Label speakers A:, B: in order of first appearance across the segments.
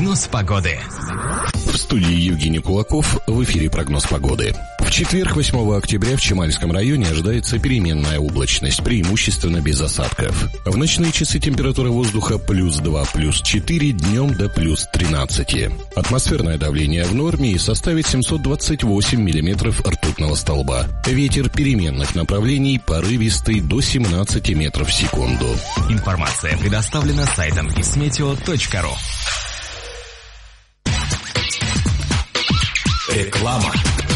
A: Прогноз погоды.
B: В студии Евгений Кулаков, в эфире прогноз погоды. В четверг, 8 октября, в Чемальском районе ожидается переменная облачность, преимущественно без осадков. В ночные часы температура воздуха +2, +4, днем до +13. Атмосферное давление в норме и составит 728 миллиметров ртутного столба. Ветер переменных направлений порывистый до 17 метров в секунду.
A: Информация предоставлена сайтом ismeteo.ru. Реклама.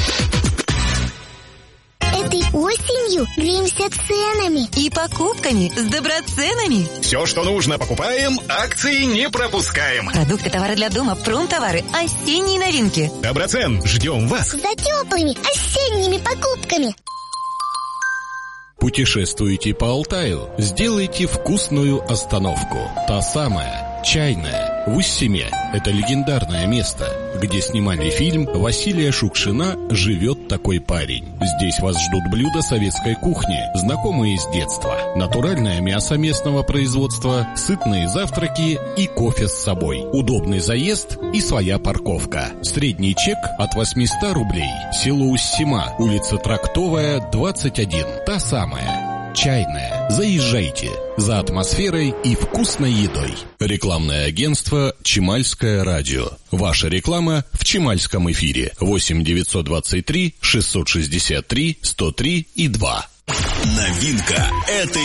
C: Этой осенью греемся ценами
D: и покупками с доброценами.
E: Все, что нужно, покупаем, акции не пропускаем.
D: Продукты, товары для дома, промтовары, осенние новинки.
E: Доброцен, ждем вас
C: за теплыми осенними покупками.
B: Путешествуете по Алтаю? Сделайте вкусную остановку. Та самая, Чайная, в Уссиме. Это легендарное место, где снимали фильм Василия Шукшина «Живет такой парень». Здесь вас ждут блюда советской кухни, знакомые с детства. Натуральное мясо местного производства, сытные завтраки и кофе с собой. Удобный заезд и своя парковка. Средний чек от 800 рублей. Село Уссима, улица Трактовая, 21. Та самая, Чайная. Заезжайте за атмосферой и вкусной едой. Рекламное агентство «Чемальское радио». Ваша реклама в Чемальском эфире. 8 923 663 103 и 2.
F: Новинка этой